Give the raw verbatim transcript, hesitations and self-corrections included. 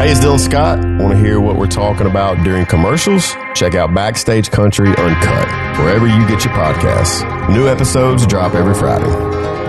Hey, it's Dylan Scott. Want to hear what we're talking about during commercials? Check out Backstage Country Uncut, wherever you get your podcasts. New episodes drop every Friday.